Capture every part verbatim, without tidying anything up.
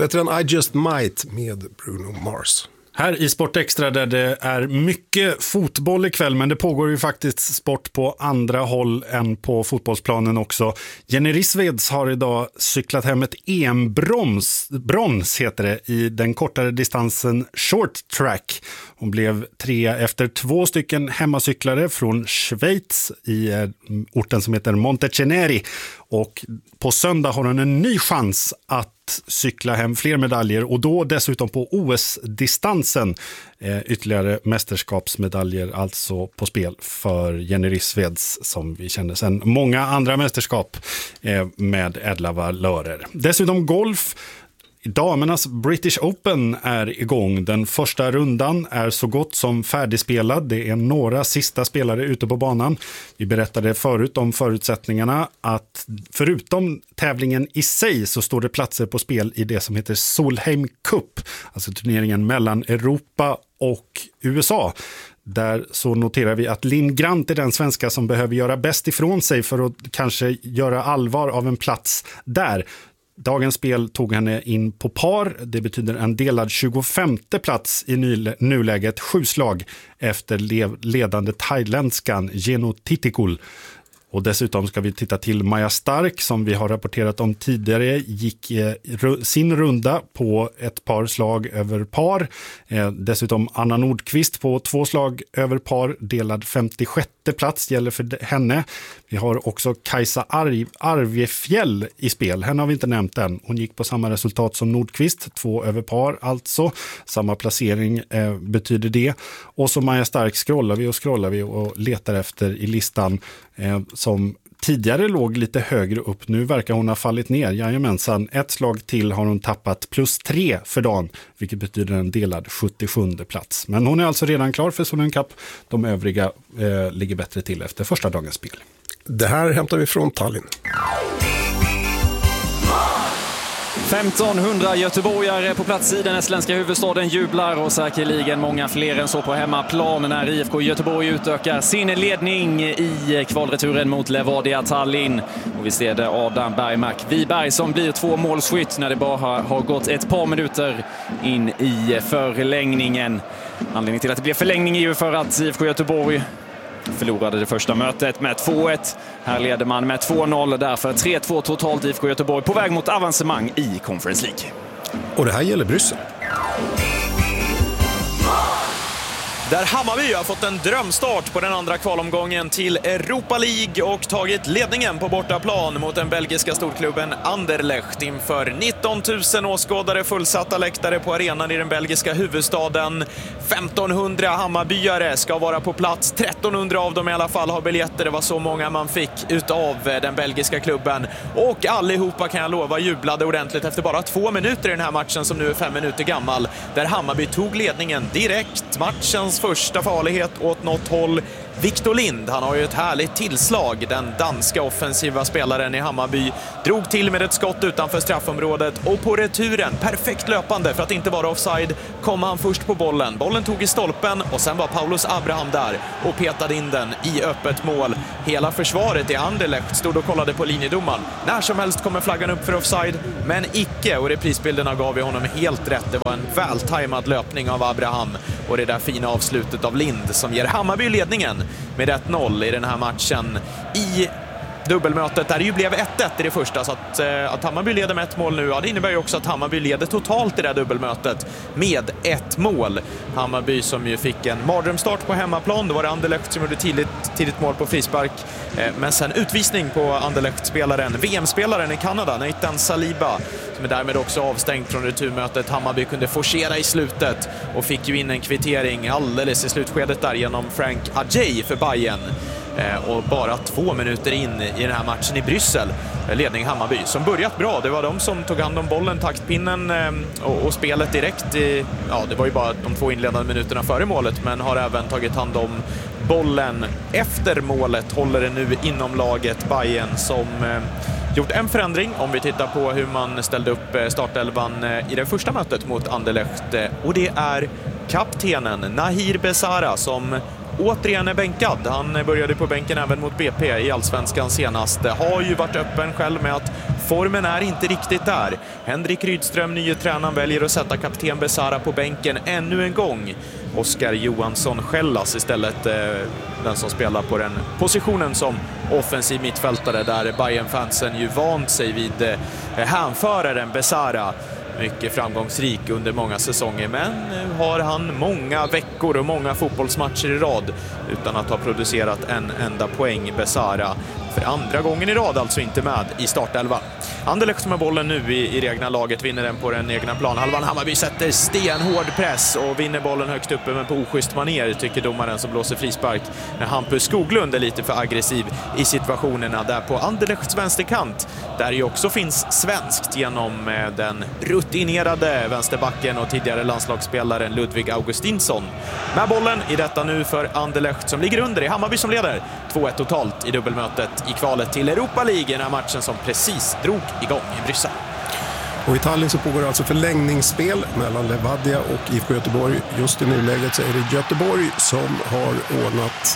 Så heter den I Just Might med Bruno Mars. Här i Sport Extra där det är mycket fotboll ikväll, men det pågår ju faktiskt sport på andra håll än på fotbollsplanen också. Jenny Rissveds har idag cyklat hem ett E M-brons, brons heter det, i den kortare distansen short track. Hon blev trea efter två stycken hemmacyklare från Schweiz i orten som heter Monteceneri. Och på söndag har hon en ny chans att cykla hem fler medaljer och då dessutom på O S-distansen. Eh, ytterligare mästerskapsmedaljer alltså på spel för Jenny Rissveds som vi känner sedan många andra mästerskap eh, med ädla valörer. Dessutom golf. Damernas British Open är igång. Den första rundan är så gott som färdigspelad. Det är några sista spelare ute på banan. Vi berättade förut om förutsättningarna att förutom tävlingen i sig så står det platser på spel i det som heter Solheim Cup. Alltså turneringen mellan Europa och U S A. Där så noterar vi att Linn Grant är den svenska som behöver göra bäst ifrån sig för att kanske göra allvar av en plats där. Dagens spel tog henne in på par. Det betyder en delad tjugofemte plats i nuläget, sju slag efter ledande thailändskan Geno Titikul. Och dessutom ska vi titta till Maja Stark som vi har rapporterat om tidigare gick eh, sin runda på ett par slag över par. Eh, dessutom Anna Nordqvist på två slag över par, delad femtiosjätte plats gäller för henne. Vi har också Kajsa Arv- Arvefjäll i spel. Henne har vi inte nämnt än. Hon gick på samma resultat som Nordqvist, två över par alltså. Samma placering eh, betyder det. Och så Maja Stark scrollar vi och scrollar vi och letar efter i listan eh, som tidigare låg lite högre upp. Nu verkar hon ha fallit ner. Jajamensan, ett slag till har hon tappat plus tre för dagen, vilket betyder en delad sjuttiosjunde plats. Men hon är alltså redan klar för Solheim Cup. De övriga eh, ligger bättre till efter första dagens spel. Det här hämtar vi från Tallinn. femtonhundra göteborgare på plats i den estländska huvudstaden jublar och säkerligen många fler än så på hemmaplan när I F K Göteborg utökar sin ledning i kvalreturen mot Levadia Tallinn. Och vi ser det Adam Bergmark Wiberg som blir två målskytt när det bara har gått ett par minuter in i förlängningen. Anledningen till att det blev förlängning är ju för att I F K Göteborg förlorade det första mötet med två ett. Här leder man med två noll, därför tre två totalt I F K Göteborg på väg mot avancemang i Conference League. Och det här gäller Bryssel. Där Hammarby har fått en drömstart på den andra kvalomgången till Europa League och tagit ledningen på bortaplan mot den belgiska storklubben Anderlecht inför nitton tusen åskådare, fullsatta läktare på arenan i den belgiska huvudstaden. femtonhundra Hammarbyare ska vara på plats, trettonhundra av dem i alla fall har biljetter. Det var så många man fick utav den belgiska klubben och allihopa kan jag lova jublade ordentligt efter bara två minuter i den här matchen som nu är fem minuter gammal, där Hammarby tog ledningen direkt. Matchens första farlighet åt något håll. Victor Lind, han har ju ett härligt tillslag. Den danska offensiva spelaren i Hammarby drog till med ett skott utanför straffområdet och på returen, perfekt löpande för att inte vara offside, kom han först på bollen. Bollen tog i stolpen och sen var Paulus Abraham där och petade in den i öppet mål. Hela försvaret i Anderlecht stod och kollade på linjedomaren. När som helst kommer flaggan upp för offside, men icke, och reprisbilderna gav ju honom helt rätt. Det var en vältajmad löpning av Abraham och det där fina avslutet av Lind som ger Hammarby ledningen med ett noll i den här matchen i dubbelmötet där det ju blev ett ett i det första, så att, eh, att Hammarby leder med ett mål nu, ja, det innebär ju också att Hammarby leder totalt i det här dubbelmötet med ett mål. Hammarby som ju fick en mardrömstart på hemmaplan, då var det Anderlecht som gjorde tidigt, tidigt mål på frispark, eh, men sen utvisning på Anderlecht-spelaren, V M-spelaren i Kanada, Nathan Saliba, som är därmed också avstängt från returmötet. Hammarby kunde forcera i slutet och fick ju in en kvittering alldeles i slutskedet där genom Frank Adjei för Bayern. Och bara två minuter in i den här matchen i Bryssel, ledning Hammarby som börjat bra. Det var de som tog hand om bollen, taktpinnen och, och spelet direkt i, ja, det var ju bara de två inledande minuterna före målet, men har även tagit hand om bollen efter målet. Håller det nu inom laget Bayern som eh, gjort en förändring om vi tittar på hur man ställde upp startelvan i det första mötet mot Anderlecht, och det är kaptenen Nahir Besara som återigen är bänkad. Han började på bänken även mot B P i Allsvenskan senast. Har ju varit öppen själv med att formen är inte riktigt där. Henrik Rydström, nye tränaren, väljer att sätta kapten Besara på bänken ännu en gång. Oskar Johansson Skällas istället, eh, den som spelar på den positionen som offensiv mittfältare, där Bayern-fansen ju vant sig vid eh, hänföraren Besara. Mycket framgångsrik under många säsonger, men nu har han många veckor och många fotbollsmatcher i rad utan att ha producerat en enda poäng. Besara för andra gången i rad alltså inte med i startelvan. Anderlecht som har bollen nu i, i det egna laget, vinner den på den egna planhalvan. Hammarby sätter stenhård press och vinner bollen högst uppe, men på oschysst manér, tycker domaren som blåser frispark när Hampus Skoglund är lite för aggressiv i situationerna där på Anderlechts vänsterkant, där ju också finns svenskt genom den rutinerade vänsterbacken och tidigare landslagsspelaren Ludvig Augustinsson. Med bollen i detta nu för Anderlecht som ligger under, i Hammarby som leder två ett totalt i dubbelmötet i kvalet till Europa League, den här matchen som precis drog igång i Bryssel. Och i Tallinn så pågår alltså förlängningsspel mellan Levadia och I F K Göteborg. Just i nuläget så är det Göteborg som har ordnat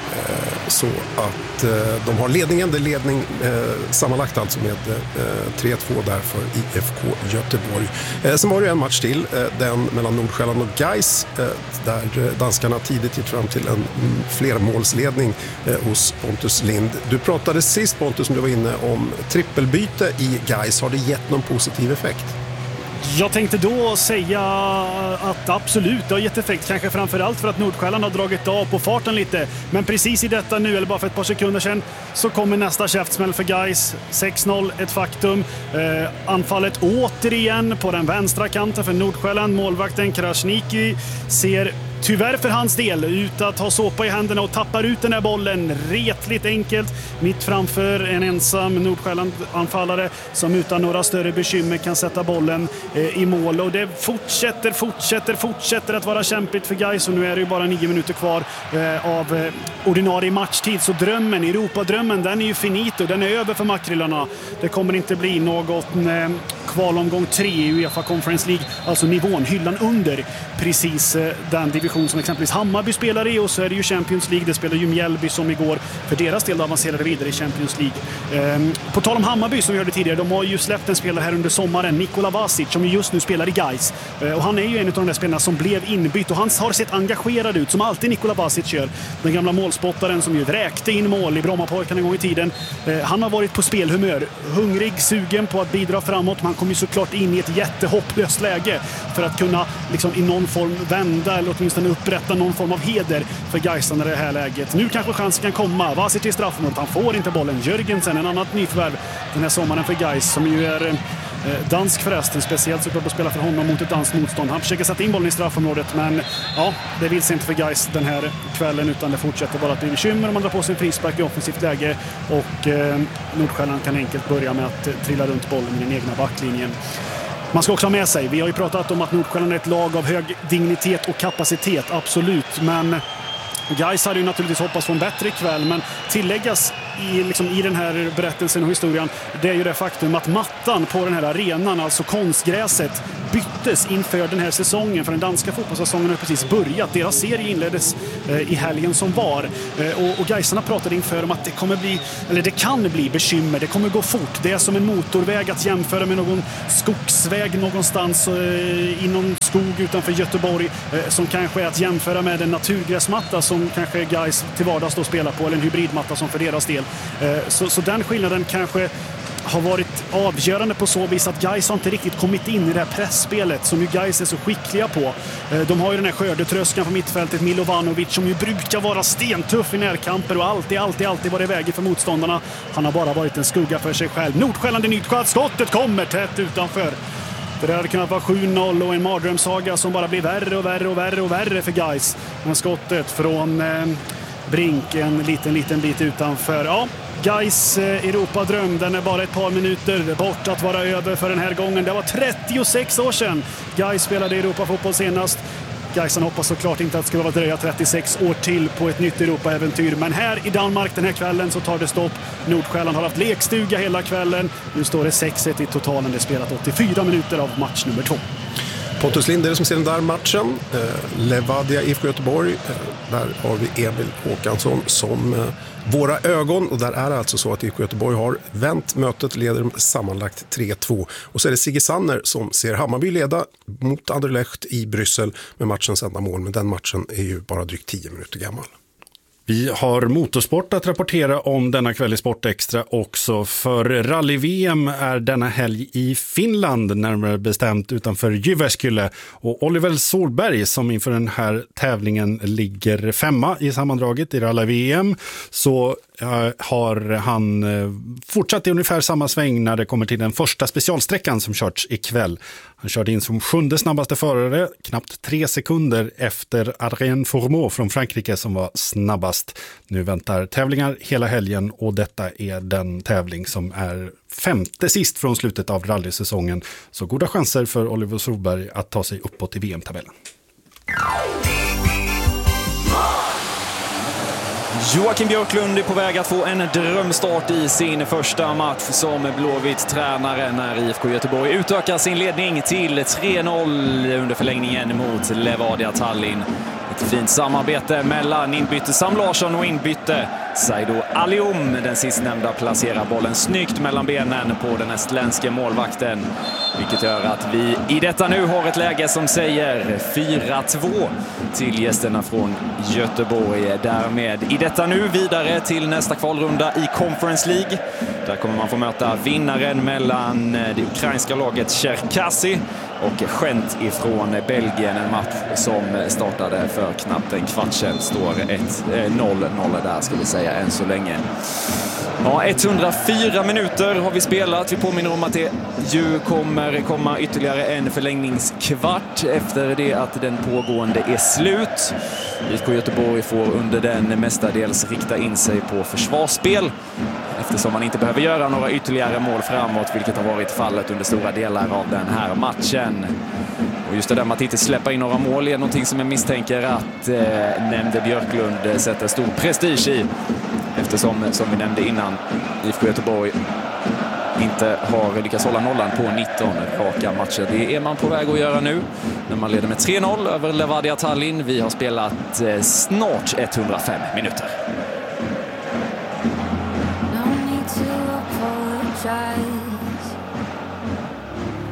eh, så att eh, de har ledningen. Det är ledning eh, sammanlagt alltså med eh, tre två där för I F K Göteborg. Eh, sen var det en match till, eh, den mellan Nordsjälland och Gais, eh, där danskarna tidigt gick fram till en mm, flermålsledning eh, hos Pontus Lind. Du pratade sist, Pontus, som du var inne om trippelbyte i Gais. Har det gett någon positiv effekt? Jag tänkte då säga att absolut, det har gett effekt. Kanske framförallt för att Nordsjälland har dragit av på farten lite. Men precis i detta nu, eller bara för ett par sekunder sedan, så kommer nästa käftsmäll för Gais. sex noll, ett faktum. Eh, anfallet återigen på den vänstra kanten för Nordsjälland. Målvakten Krasniqi ser tyvärr för hans del ut att ha såpa i händerna och tappar ut den här bollen retligt enkelt mitt framför en ensam Nordsjälland-anfallare som utan några större bekymmer kan sätta bollen eh, i mål. Och det fortsätter, fortsätter, fortsätter att vara kämpigt för Gais, och nu är det ju bara nio minuter kvar eh, av eh, ordinarie matchtid. Så drömmen, Europadrömmen, den är ju finito, den är över för makrillarna. Det kommer inte bli något eh, kvalomgång tre i UEFA Conference League, alltså nivån, hyllan under precis eh, den division som exempelvis Hammarby spelar i, och så är det ju Champions League. Det spelar ju Mjällby som igår för deras del avancerade vidare i Champions League. Ehm, på tal om Hammarby som vi hörde tidigare, de har ju släppt en spelare här under sommaren, Nikola Vasic, som just nu spelar i Gais. Ehm, och han är ju en av de där spelarna som blev inbytt, och han har sett engagerad ut, som alltid Nikola Vasic gör. Den gamla målspottaren som ju vräkte in mål i Brommapojkarna en gång i tiden. Ehm, han har varit på spelhumör, hungrig, sugen på att bidra framåt. Man kommer ju såklart in i ett jättehopplöst läge för att kunna liksom i någon form vända eller åtminstone upprätta någon form av heder för Gaisarna i det här läget. Nu kanske chansen kan komma. Vasic till straffområdet, han får inte bollen. Jörgensen, en annat nyförvärv den här sommaren för Gais, som ju är eh, dansk förresten, speciellt såklart att spela för honom mot ett danskt motstånd. Han försöker sätta in bollen i straffområdet, men ja, det vill sig inte för Gais den här kvällen, utan det fortsätter bara att bli bekymmer om man drar på sin frispark i offensivt läge, och eh, Nordsjälland kan enkelt börja med att eh, trilla runt bollen i den egna backlinjen. Man ska också ha med sig, vi har ju pratat om att Nordsjälland är ett lag av hög dignitet och kapacitet, absolut, men Gais hade ju naturligtvis hoppats på en bättre kväll, men tilläggas i, liksom, i den här berättelsen och historien, det är ju det faktum att mattan på den här arenan, alltså konstgräset, byttes inför den här säsongen, för den danska fotbollssäsongen har precis börjat. Deras serie inleddes eh, i helgen som var, eh, och, och Gaisarna pratade inför om att det kommer bli, eller det kan bli bekymmer, det kommer gå fort. Det är som en motorväg att jämföra med någon skogsväg någonstans eh, i någon skog utanför Göteborg, eh, som kanske är att jämföra med en naturgräsmatta som kanske Gais till vardags då spelar på, eller en hybridmatta som för deras del. Eh, så, så den skillnaden kanske har varit avgörande på så vis att Gais har inte riktigt kommit in i det här pressspelet som ju Gais är så skickliga på. De har ju den här skördetröskan på mittfältet, Milovanovic, som ju brukar vara stentuff i närkamper och alltid, alltid, alltid varit i vägen för motståndarna. Han har bara varit en skugga för sig själv. Nordsjälland i nytt skottet kommer tätt utanför. För det hade kunnat vara sju noll och en mardrömssaga som bara blir värre och värre och värre och värre för Gais. Men skottet från eh, Brink en liten, liten bit utanför. Ja, Gais Europadröm, den är bara ett par minuter bort att vara över för den här gången. Det var trettiosex år sedan Gais spelade i Europafotboll senast. Gaisen hoppas såklart inte att det ska vara dröja trettiosex år till på ett nytt Europa-äventyr. Men här i Danmark den här kvällen så tar det stopp. Nordsjälland har haft lekstuga hela kvällen. Nu står det sex ett i totalen. Det är spelat åttiofyra minuter av match nummer två. Pontus Linder som ser den där matchen. Eh, Levadia I F K Göteborg. Eh, där har vi Emil Håkansson som eh, våra ögon. Och där är det alltså så att I F K Göteborg har vänt mötet, leder sammanlagt tre två. Och så är det Sigge Sanner som ser Hammarby leda mot Anderlecht i Bryssel med matchens enda mål. Men den matchen är ju bara drygt tio minuter gammal. Vi har motorsport att rapportera om denna kväll i Sportextra också. För rally-V M är denna helg i Finland, närmare bestämt utanför Jyväskylä. Och Oliver Solberg, som inför den här tävlingen ligger femma i sammandraget i rally-V M, så uh, har han uh, fortsatt i ungefär samma sväng när det kommer till den första specialsträckan som körts ikväll. Han körde in som sjunde snabbaste förare, knappt tre sekunder efter Adrien Fourmeau från Frankrike som var snabbast. Nu väntar tävlingar hela helgen och detta är den tävling som är femte sist från slutet av rallysäsongen. Så goda chanser för Oliver Solberg att ta sig uppåt i V M-tabellen. Joakim Björklund är på väg att få en drömstart i sin första match som Blåvitt tränare när I F K Göteborg utökar sin ledning till tre noll under förlängningen mot Levadia Tallinn. Ett fint samarbete mellan inbytte Sam Larsson och inbytte Saido Alium. Den sistnämnda placerar bollen snyggt mellan benen på den estländske målvakten. Vilket gör att vi i detta nu har ett läge som säger fyra två till gästerna från Göteborg. Därmed i detta nu vidare till nästa kvalrunda i Conference League. Där kommer man få möta vinnaren mellan det ukrainska laget Cherkasy och Gent ifrån Belgien. En match som startade för knappt en kvart sedan. Står ett noll noll där ska vi säga än så länge. Ja, etthundrafyra minuter har vi spelat. Vi påminner om att det ju kommer komma ytterligare en förlängningskvart efter det att den pågående är slut. I F K Göteborg får under den mestadels rikta in sig på försvarsspel eftersom man inte behöver göra några ytterligare mål framåt, vilket har varit fallet under stora delar av den här matchen. Och just det där med att inte släppa in några mål är någonting som jag misstänker att eh, nämnde Björklund sätter stor prestige i. Eftersom, som vi nämnde innan, I F K Göteborg inte har lyckats hålla nollan på nitton raka matcher. Det är man på väg att göra nu när man leder med tre noll över Levadia Tallinn. Vi har spelat eh, snart etthundrafem minuter.